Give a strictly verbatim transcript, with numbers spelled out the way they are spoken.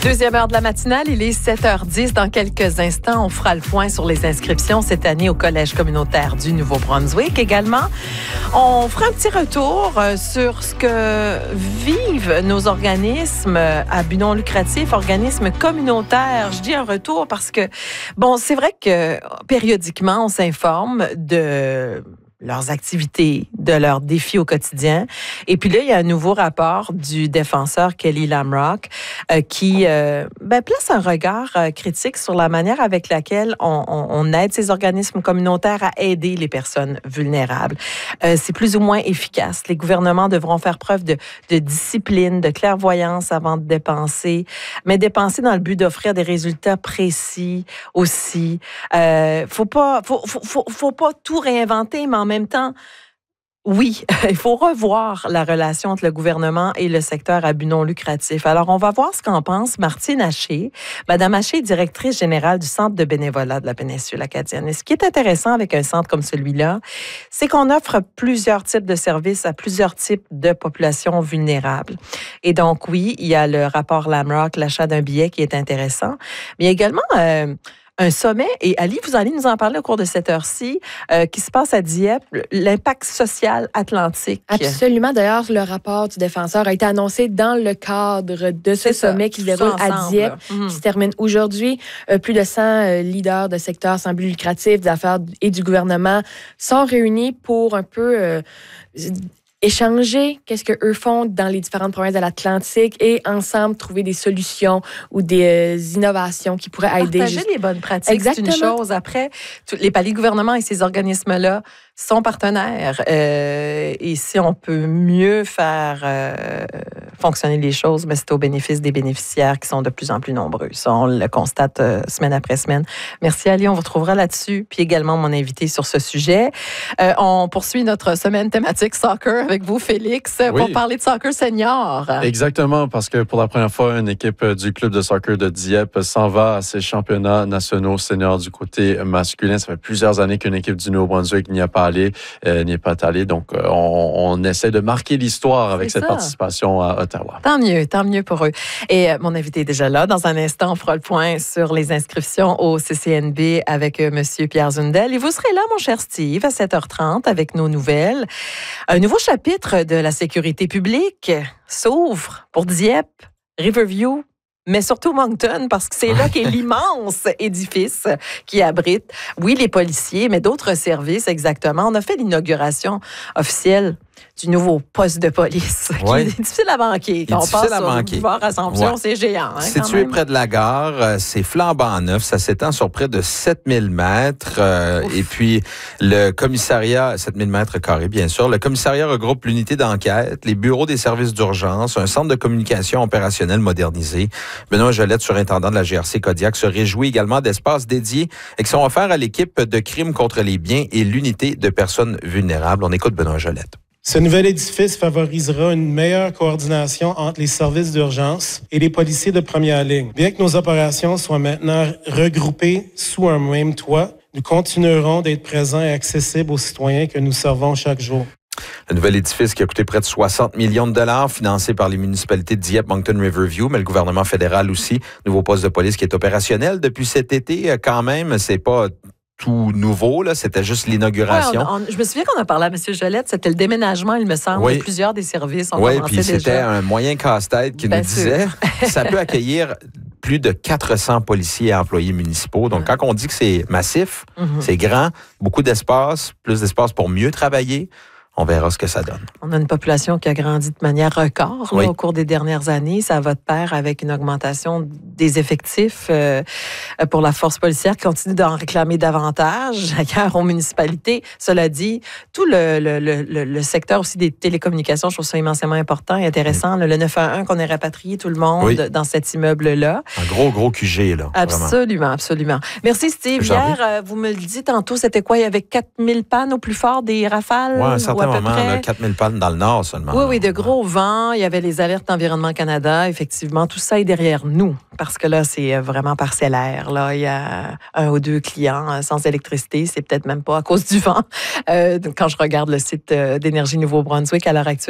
Deuxième heure de la matinale, il est sept heures dix. Dans quelques instants, on fera le point sur les inscriptions cette année au Collège communautaire du Nouveau-Brunswick. Également, on fera un petit retour sur ce que vivent nos organismes à but non lucratif, organismes communautaires. Je dis un retour parce que, bon, c'est vrai que périodiquement, on s'informe de leurs activités, de leurs défis au quotidien. Et puis là, il y a un nouveau rapport du défenseur Kelly Lamrock euh, qui euh, ben, place un regard euh, critique sur la manière avec laquelle on, on, on aide ces organismes communautaires à aider les personnes vulnérables. Euh, c'est plus ou moins efficace. Les gouvernements devront faire preuve de, de discipline, de clairvoyance avant de dépenser, mais dépenser dans le but d'offrir des résultats précis aussi. Euh, faut pas, faut, faut, faut, faut pas tout réinventer, mais en En même temps, oui, il faut revoir la relation entre le gouvernement et le secteur à but non lucratif. Alors, on va voir ce qu'en pense Martine Haché. Madame Haché est directrice générale du Centre de bénévolat de la péninsule acadienne. Et ce qui est intéressant avec un centre comme celui-là, c'est qu'on offre plusieurs types de services à plusieurs types de populations vulnérables. Et donc, oui, il y a le rapport Lamrock, l'achat d'un billet qui est intéressant, mais il y a également Euh, un sommet, et Ali, vous allez nous en parler au cours de cette heure-ci, euh, qui se passe à Dieppe, l'impact social atlantique. Absolument. D'ailleurs, le rapport du défenseur a été annoncé dans le cadre de ce C'est sommet ça, qui se déroule à Dieppe, mm-hmm. qui se termine aujourd'hui. Euh, plus de cent euh, leaders de secteurs sans but lucratif, d'affaires et du gouvernement sont réunis pour un peu Euh, échanger qu'est-ce que eux font dans les différentes provinces de l'Atlantique et ensemble trouver des solutions ou des euh, innovations qui pourraient aider. Partager juste... les bonnes pratiques, Exactement. c'est une chose. Après, tous les paliers gouvernements et ces organismes-là sont partenaires. Euh, et si on peut mieux faire euh, fonctionner les choses, ben c'est au bénéfice des bénéficiaires qui sont de plus en plus nombreux. Ça, on le constate euh, semaine après semaine. Merci Ali, on vous retrouvera là-dessus. Puis également mon invité sur ce sujet. Euh, on poursuit notre semaine thématique soccer avec vous, Félix, oui. pour parler de soccer senior. Exactement, parce que pour la première fois, une équipe du club de soccer de Dieppe s'en va à ces championnats nationaux seniors du côté masculin. Ça fait plusieurs années qu'une équipe du Nouveau-Brunswick n'y a pas allé, euh, n'y est pas allée. Donc, euh, on, on essaie de marquer l'histoire avec C'est cette ça. participation à Ottawa. Tant mieux, tant mieux pour eux. Et euh, mon invité est déjà là. Dans un instant, on fera le point sur les inscriptions au C C N B avec euh, M. Pierre Zundel. Et vous serez là, mon cher Steve, à sept heures trente avec nos nouvelles. Un nouveau chapitre de la sécurité publique s'ouvre pour Dieppe, Riverview, mais surtout Moncton, parce que c'est là qu'est l'immense édifice qui abrite, oui, les policiers, mais d'autres services, exactement. On a fait l'inauguration officielle du nouveau poste de police, ouais. qui est difficile à manquer. Quand on passe sur le boulevard Assomption, ouais. c'est géant. Hein, situé près de la gare, c'est flambant neuf, ça s'étend sur près de sept mille mètres. Euh, et puis, le commissariat, sept mille mètres carrés, bien sûr, le commissariat regroupe l'unité d'enquête, les bureaux des services d'urgence, un centre de communication opérationnel modernisé. Benoît Jolette, surintendant de la G R C Kodiak, se réjouit également d'espaces dédiés et qui sont offerts à l'équipe de crimes contre les biens et l'unité de personnes vulnérables. On écoute Benoît Jolette. Ce nouvel édifice favorisera une meilleure coordination entre les services d'urgence et les policiers de première ligne. Bien que nos opérations soient maintenant regroupées sous un même toit, nous continuerons d'être présents et accessibles aux citoyens que nous servons chaque jour. Le nouvel édifice qui a coûté près de soixante millions de dollars, financé par les municipalités de Dieppe, Moncton, Riverview, mais le gouvernement fédéral aussi. Nouveau poste de police qui est opérationnel depuis cet été. Quand même, c'est pas tout nouveau, là. C'était juste l'inauguration. Ouais, on, on, je me souviens qu'on a parlé à M. Jolette, c'était le déménagement, il me semble, oui. de plusieurs des services. Oui, puis c'était déjà un moyen casse-tête qui Bien nous disait ça peut accueillir plus de quatre cents policiers et employés municipaux. Donc, quand on dit que c'est massif, mm-hmm. c'est grand, beaucoup d'espace, plus d'espace pour mieux travailler, on verra ce que ça donne. On a une population qui a grandi de manière record là, oui. au cours des dernières années. Ça va de pair avec une augmentation des effectifs euh, pour la force policière qui continue d'en réclamer davantage ailleurs aux municipalités. Cela dit, tout le, le, le, le secteur aussi des télécommunications, je trouve ça immensément important et intéressant. Oui. Le neuf un un qu'on ait rapatrié tout le monde oui. dans cet immeuble-là. Un gros, gros Q G, là. Absolument, vraiment. absolument. Merci, Steve. Hier, euh, vous me le dites tantôt, c'était quoi? Il y avait quatre mille pannes au plus fort des rafales? Oui, un certain moment, là, quatre mille pannes dans le nord seulement. Oui, oui, de gros vents. Il y avait les alertes d'Environnement Canada. Effectivement, tout ça est derrière nous parce que là, c'est vraiment parcellaire. Là, il y a un ou deux clients sans électricité. C'est peut-être même pas à cause du vent. Euh, quand je regarde le site d'Énergie Nouveau-Brunswick à l'heure actuelle,